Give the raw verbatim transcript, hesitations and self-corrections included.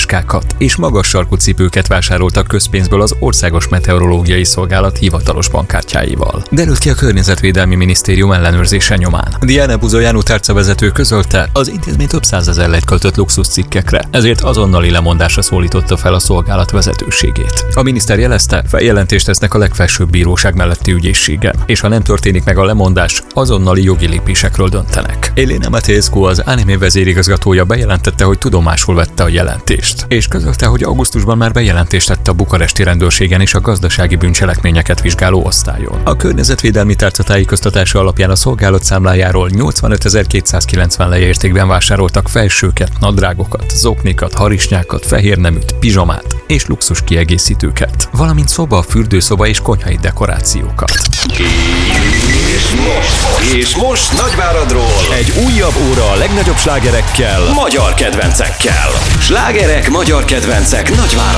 táskákat és magas sarkú cipőket vásároltak közpénzből az Országos Meteorológiai Szolgálat hivatalos bankkártyáival. Derült ki a Környezetvédelmi Minisztérium ellenőrzése nyomán. Diana Buzoyanu tárcavezető közölte, az intézmény több százezer lejt költött luxuscikkekre, ezért azonnali lemondásra szólította fel a szolgálat vezetőségét. A miniszter jelezte, feljelentést tesznek a legfelsőbb bíróság melletti ügyészségen, és ha nem történik meg a lemondás, azonnali jogi lépésekről döntenek. Elena Matescu, az Anime vezérigazgatója bejelentette, hogy tudomásul vette a jelentést, és közölte, hogy augusztusban már bejelentést tette a bukaresti rendőrségen és a gazdasági bűncselekményeket vizsgáló osztályon. A környezetvédelmi tárca tájékoztatása alapján a szolgálat számlájáról nyolcvanötezer-kétszázkilencven lei értékben vásároltak felsőket, nadrágokat, zoknikat, harisnyákat, fehérneműt, pizsamát és luxus kiegészítőket, valamint szoba, fürdőszoba és konyhai dekorációkat. És most, és most Nagyváradról egy újabb óra a legnagyobb slágerekkel, magyar kedvencekkel. Slágerek, magyar kedvencek Nagyvárad.